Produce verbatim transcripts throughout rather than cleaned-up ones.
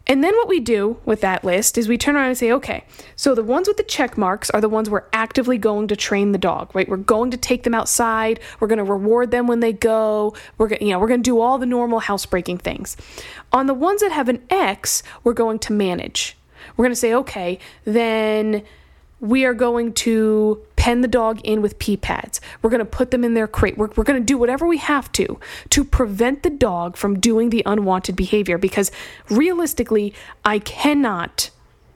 And then what we do with that list is we turn around and say, okay, so the ones with the check marks are the ones we're actively going to train the dog, right? We're going to take them outside. We're going to reward them when they go. We're going, you know, we're going to do all the normal housebreaking things. On the ones that have an X, we're going to manage. We're going to say, okay, then we are going to pen the dog in with pee pads. We're going to put them in their crate. We're, we're going to do whatever we have to to prevent the dog from doing the unwanted behavior, because realistically, I cannot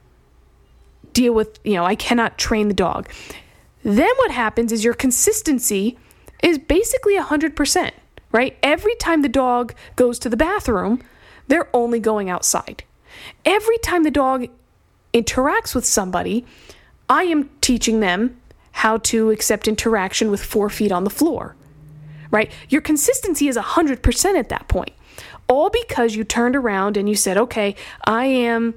deal with, you know, I cannot train the dog. Then what happens is your consistency is basically one hundred percent, right? Every time the dog goes to the bathroom, they're only going outside. Every time the dog interacts with somebody, I am teaching them how to accept interaction with four feet on the floor, right? Your consistency is one hundred percent at that point, all because you turned around and you said, okay, I am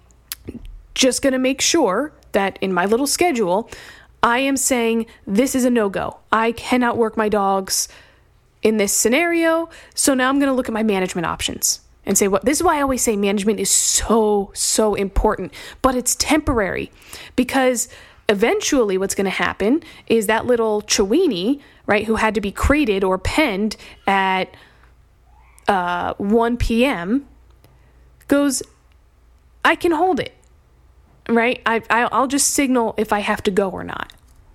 just going to make sure that in my little schedule, I am saying this is a no-go. I cannot work my dogs in this scenario, so now I'm going to look at my management options and say, what, this is why I always say management is so, so important, but it's temporary, because eventually what's going to happen is that little Chiweenie, right, who had to be crated or penned at uh, one p.m. goes, I can hold it, right? I, I'll just signal if I have to go or not,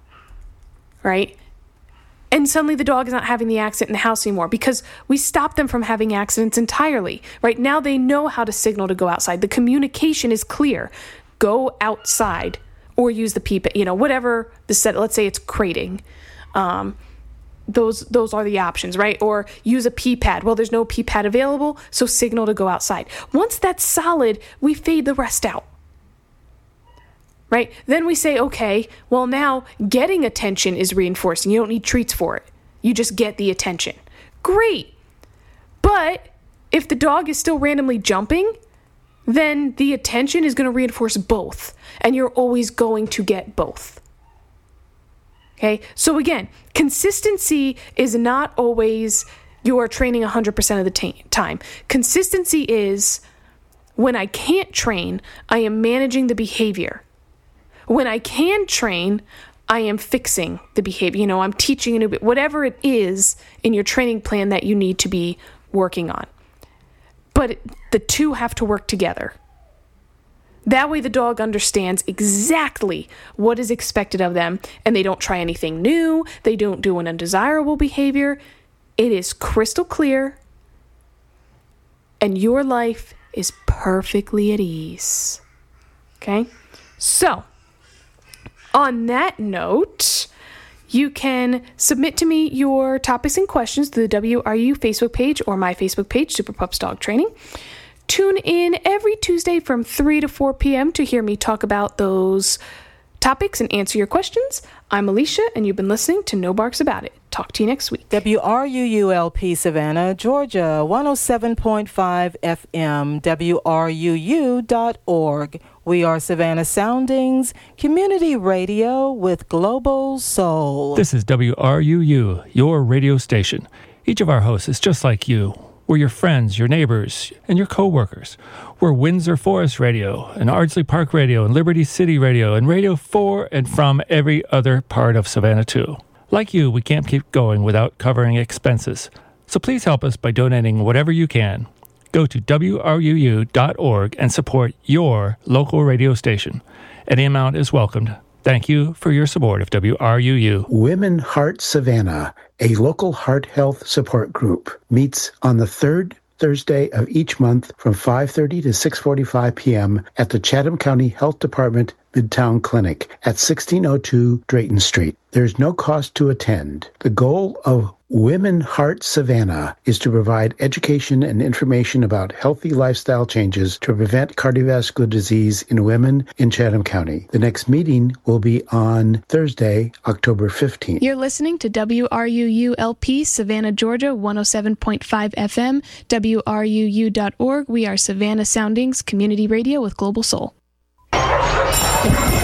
right? And suddenly the dog is not having the accident in the house anymore because we stopped them from having accidents entirely. Right now they know how to signal to go outside. The communication is clear. Go outside or use the pee pad, you know, whatever the set, let's say it's crating. Um, those those are the options, right? Or use a pee pad. Well, there's no pee pad available, so signal to go outside. Once that's solid, we fade the rest out. Right? Then we say, okay, well now getting attention is reinforcing. You don't need treats for it. You just get the attention. Great. But if the dog is still randomly jumping, then the attention is going to reinforce both. And you're always going to get both. Okay? So again, consistency is not always you are training one hundred percent of the t- time. Consistency is when I can't train, I am managing the behavior. When I can train, I am fixing the behavior. You know, I'm teaching a new bit, whatever it is in your training plan that you need to be working on. But it, the two have to work together. That way the dog understands exactly what is expected of them, and they don't try anything new. They don't do an undesirable behavior. It is crystal clear, and your life is perfectly at ease. Okay? So, on that note, you can submit to me your topics and questions to the W R U Facebook page or my Facebook page, Super Pups Dog Training. Tune in every Tuesday from three to four p.m. to hear me talk about those topics and answer your questions. I'm Alicia, and you've been listening to No Barks About It. Talk to you next week. W R U U L P Savannah, Georgia, one oh seven point five F M, W R U U dot org. We are Savannah Soundings, community radio with global soul. This is W R U U, your radio station. Each of our hosts is just like you. We're your friends, your neighbors, and your co-workers. We're Windsor Forest Radio, and Ardsley Park Radio, and Liberty City Radio, and radio for and from every other part of Savannah, too. Like you, we can't keep going without covering expenses. So please help us by donating whatever you can. Go to W R U U dot org and support your local radio station. Any amount is welcomed. Thank you for your support of W R U U. Women Heart Savannah, a local heart health support group, meets on the third Thursday of each month from five thirty to six forty-five p.m. at the Chatham County Health Department Midtown Clinic at sixteen oh two Drayton Street. There's no cost to attend. The goal of Women Heart Savannah is to provide education and information about healthy lifestyle changes to prevent cardiovascular disease in women in Chatham County. The next meeting will be on Thursday, October fifteenth. You're listening to W R U U L P, Savannah, Georgia, one oh seven point five F M, W R U U dot org. We are Savannah Soundings, community radio with global soul.